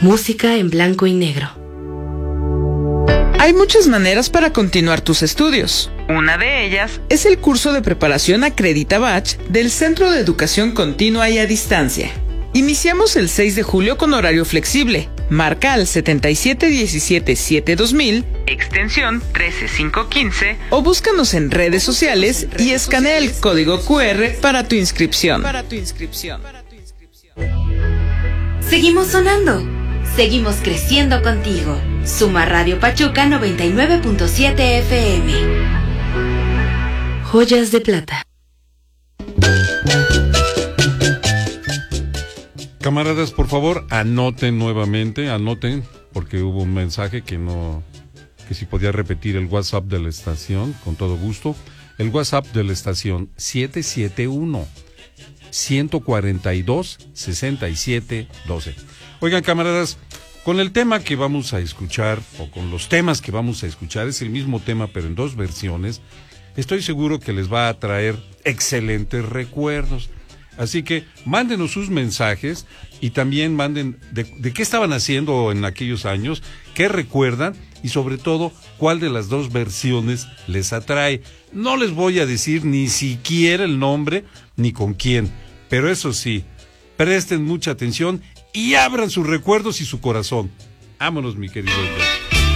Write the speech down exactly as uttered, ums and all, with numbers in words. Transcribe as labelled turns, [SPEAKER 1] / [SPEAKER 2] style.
[SPEAKER 1] Música en blanco y negro.
[SPEAKER 2] Hay muchas maneras para continuar tus estudios. Una de ellas es el curso de preparación Acredita Bach del Centro de Educación Continua y a Distancia. Iniciamos el seis de julio con horario flexible. Marca al setenta y siete diecisiete siete dos mil, extensión trece cinco quince, o búscanos en redes sociales y escanea el código cu erre para tu inscripción. Para tu inscripción.
[SPEAKER 3] Seguimos sonando. Seguimos creciendo contigo. Suma Radio Pachuca noventa y nueve punto siete F M.
[SPEAKER 1] Joyas de plata.
[SPEAKER 4] Camaradas, por favor, anoten nuevamente, anoten, porque hubo un mensaje que no, que si podía repetir el WhatsApp de la estación, con todo gusto. El WhatsApp de la estación siete siete uno, uno cuatro dos, seis siete uno dos. Oigan, camaradas, con el tema que vamos a escuchar, o con los temas que vamos a escuchar, es el mismo tema, pero en dos versiones. Estoy seguro que les va a traer excelentes recuerdos. Así que mándenos sus mensajes y también manden de, de qué estaban haciendo en aquellos años, qué recuerdan y sobre todo cuál de las dos versiones les atrae. No les voy a decir ni siquiera el nombre ni con quién, pero eso sí, presten mucha atención y abran sus recuerdos y su corazón. Vámonos, mi querido George.